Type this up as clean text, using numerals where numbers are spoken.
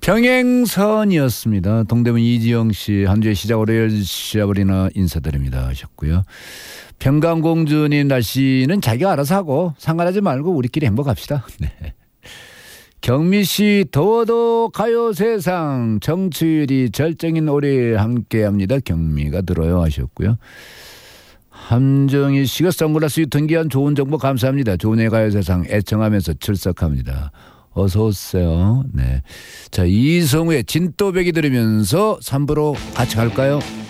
평행선이었습니다. 동대문 이지영 씨, 한 주의 시작 월요일 시작버리나 인사드립니다 하셨고요. 평강공주님, 날씨는 자기가 알아서 하고 상관하지 말고 우리끼리 행복합시다. 네. 경미 씨, 더워도 가요 세상 정치율이 절정인 올해 함께합니다. 경미가 들어요 하셨고요. 함정희 씨가 선글라스 유통기한 좋은 정보 감사합니다. 좋은 가요 세상 애청하면서 출석합니다. 어서 오세요. 네. 자, 이성우의 진또배기 들으면서 3부로 같이 갈까요?